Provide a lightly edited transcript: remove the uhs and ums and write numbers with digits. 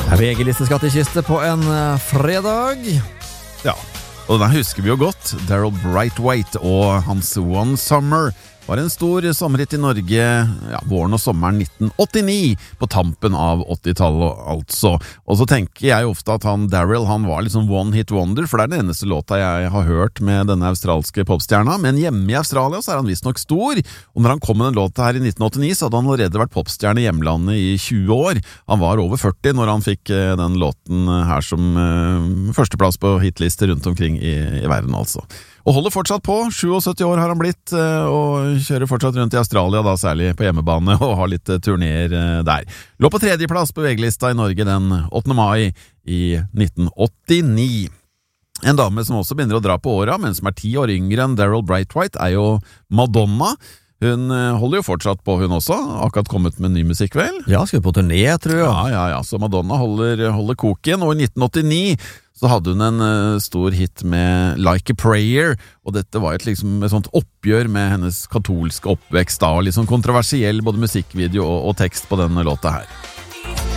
VG-listeskattekiste på en fredag. Ja, og den husker vi jo godt. Daryl Brightwhite og hans One Summer var en stor sommerhit i Norge våren og sommeren 1989, på tampen av 80-tallet altså. Og så tenker jeg ofte at Daryl, han var liksom one hit wonder, for det er den eneste låta jeg har hørt med denne australske popstjerna, men hjemme i Australia så er han visst nok stor, og når han kom med den låta her i 1989, så hadde han allerede vært popstjerne i hjemlandet i 20 år. Han var over 40 når han fikk den låten her som førsteplass på hitlister rundt omkring i verden altså. Og holder fortsatt på, 77 år har han blitt, og kjører fortsatt rundt i Australia, da særlig på hjemmebane, og har litt turnéer der. Lå på 3. plass på VG-lista i Norge den 8. mai i 1989. En dame som også begynner å dra på åra, men som er 10 år yngre enn Daryl Brightwhite, er jo Madonna. Hun holder jo fortsatt på, hun også. Akkurat kommet med ny musikk, vel? Ja, skal vi på turné, tror jeg. Ja, så Madonna holder koken, og i 1989 så hadde hun en stor hit med Like a Prayer, og dette var et sånt oppgjør med hennes katolske oppvekst da, og litt sånn kontroversiell både musikkvideo og tekst på denne låta her.